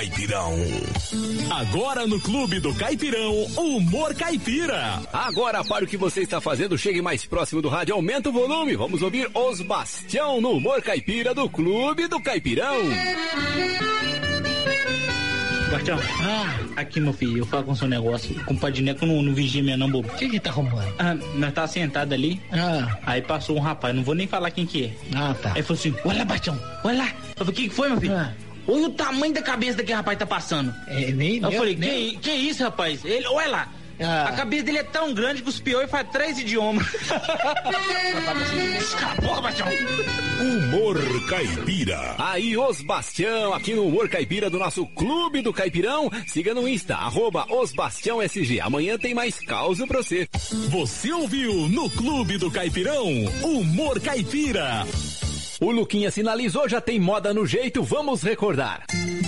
Caipirão. Agora no Clube do Caipirão, Humor Caipira. Agora, para o que você está fazendo, chegue mais próximo do rádio, aumenta o volume. Vamos ouvir Os Bastião no Humor Caipira do Clube do Caipirão. Bastião, aqui, meu filho, eu falo com o seu negócio. O compadre Neco não vigia minha não, bobo. O que tá arrumando? Nós tá sentado ali. Aí passou um rapaz, não vou nem falar quem que é. Tá. Aí falou assim: olha lá, Bastião, olha lá. Eu falei: o que foi, meu filho? Olha o tamanho da cabeça daquele rapaz tá passando. Eu falei: que isso, rapaz? Ele, olha lá. A cabeça dele é tão grande que os piores faz 3 idiomas. Cala a boca, Bastião. Humor Caipira. Aí, Os Bastião, aqui no Humor Caipira do nosso Clube do Caipirão. Siga no Insta, @OsBastiãoSG. Amanhã tem mais causa pra você. Você ouviu no Clube do Caipirão, Humor Caipira. O Luquinha sinalizou, já tem moda no jeito, vamos recordar.